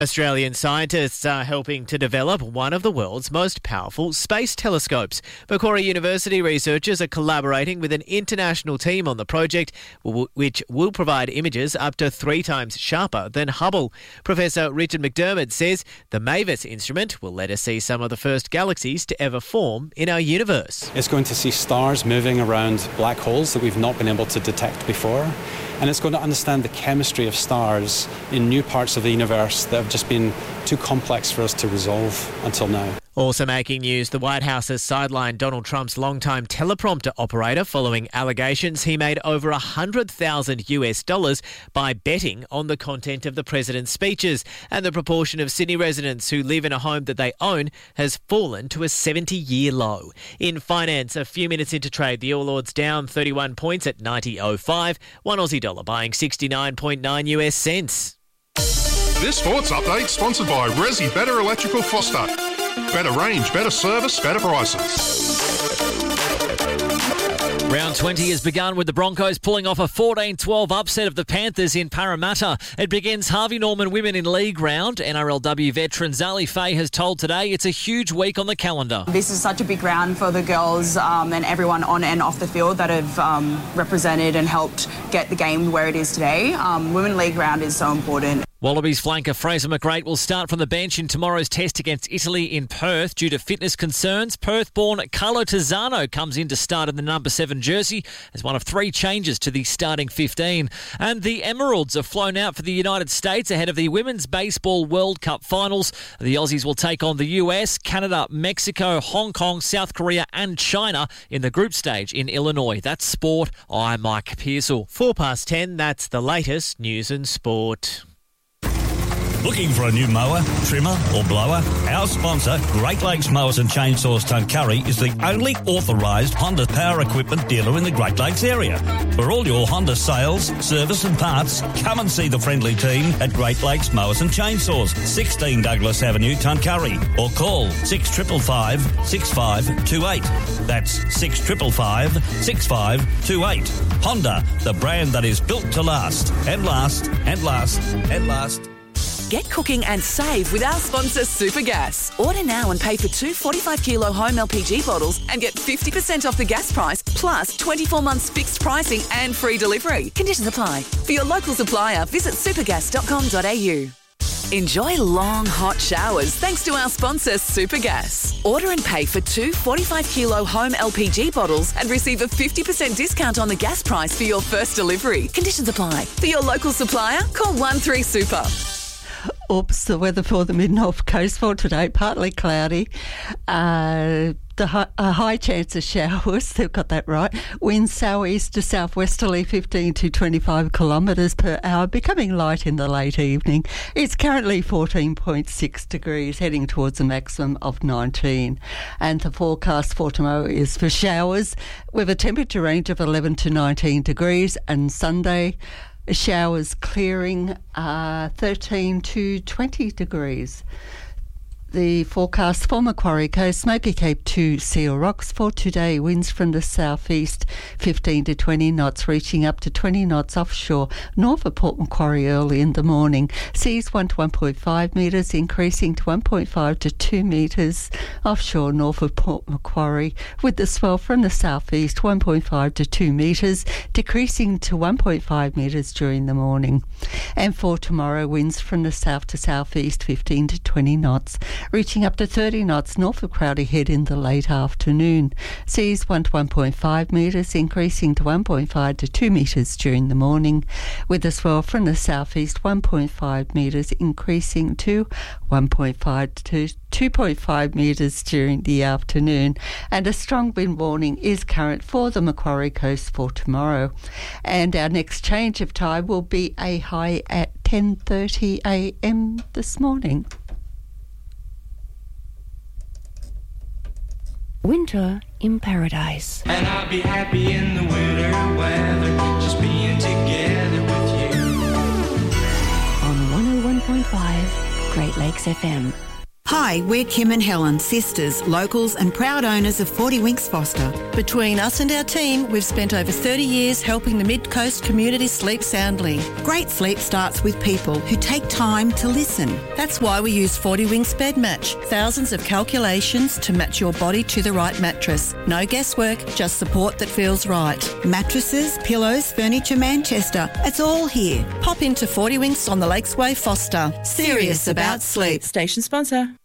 Australian scientists are helping to develop one of the world's most powerful space telescopes. Macquarie University researchers are collaborating with an international team on the project, which will provide images up to 3 times sharper than Hubble. Professor Richard McDermott says the MAVIS instrument will let us see some of the first galaxies to ever form in our universe. It's going to see stars moving around black holes that we've not been able to detect before. And it's going to understand the chemistry of stars in new parts of the universe that have just been too complex for us to resolve until now. Also making news, the White House has sidelined Donald Trump's longtime teleprompter operator following allegations he made over $100,000 by betting on the content of the president's speeches. And the proportion of Sydney residents who live in a home that they own has fallen to a 70-year low. In finance, a few minutes into trade, the All Ords down 31 points at 90.05. One Aussie dollar buying 69.9 US cents. This sports update sponsored by Resi Better Electrical Foster. Better range, better service, better prices. Round 20 has begun with the Broncos pulling off a 14-12 upset of the Panthers in Parramatta. It begins Harvey Norman Women in League round. NRLW veteran Zali Faye has told Today it's a huge week on the calendar. This is such a big round for the girls and everyone on and off the field that have represented and helped get the game where it is today. Women League round is so important. Wallabies flanker Fraser McGrate will start from the bench in tomorrow's test against Italy in Perth due to fitness concerns. Perth-born Carlo Tizzano comes in to start in the number 7 jersey as one of 3 changes to the starting 15. And the Emeralds have flown out for the United States ahead of the Women's Baseball World Cup finals. The Aussies will take on the US, Canada, Mexico, Hong Kong, South Korea and China in the group stage in Illinois. That's sport. I'm Mike Pearsall. 10:04, that's the latest news and sport. Looking for a new mower, trimmer or blower? Our sponsor, Great Lakes Mowers and Chainsaws Tuncurry, is the only authorised Honda power equipment dealer in the Great Lakes area. For all your Honda sales, service and parts, come and see the friendly team at Great Lakes Mowers and Chainsaws, 16 Douglas Avenue, Tuncurry, or call 6555 6528. That's 6555 6528. Honda, the brand that is built to last and last and last and last. Get cooking and save with our sponsor Supergas. Order now and pay for 2 45-kilo home LPG bottles and get 50% off the gas price, plus 24 months fixed pricing and free delivery. Conditions apply. For your local supplier, visit supergas.com.au. Enjoy long, hot showers thanks to our sponsor Supergas. Order and pay for 2 45-kilo home LPG bottles and receive a 50% discount on the gas price for your first delivery. Conditions apply. For your local supplier, call 13-SUPER. Oops, the weather for the mid-north coast for today, partly cloudy. A high chance of showers, they've got that right. Winds southeast to southwesterly 15 to 25 kilometres per hour, becoming light in the late evening. It's currently 14.6 degrees, heading towards a maximum of 19. And the forecast for tomorrow is for showers with a temperature range of 11 to 19 degrees, and Sunday showers clearing 13 to 20 degrees. The forecast for Macquarie Coast, Smoky Cape to Seal Rocks for today. Winds from the southeast 15 to 20 knots, reaching up to 20 knots offshore, north of Port Macquarie early in the morning. Seas 1 to 1.5 metres, increasing to 1.5 to 2 metres offshore, north of Port Macquarie, with the swell from the southeast 1.5 to 2 metres, decreasing to 1.5 metres during the morning. And for tomorrow, winds from the south to southeast 15 to 20 knots, reaching up to 30 knots north of Crowdy Head in the late afternoon. Seas 1 to 1.5 metres, increasing to 1.5 to 2 metres during the morning, with the swell from the southeast 1.5 metres, increasing to 1.5 to 2.5 metres during the afternoon. And a strong wind warning is current for the Macquarie Coast for tomorrow. And our next change of time will be a high at 10:30 a.m. this morning. Winter in Paradise. And I'll be happy in the winter weather, just being together with you. On 101.5 Great Lakes FM. Hi, we're Kim and Helen, sisters, locals and proud owners of 40 Winks Foster. Between us and our team, we've spent over 30 years helping the Mid-Coast community sleep soundly. Great sleep starts with people who take time to listen. That's why we use 40 Winks Bed Match. Thousands of calculations to match your body to the right mattress. No guesswork, just support that feels right. Mattresses, pillows, furniture, Manchester. It's all here. Pop into 40 Winks on the Lakesway, Foster. Serious about sleep. Station sponsor.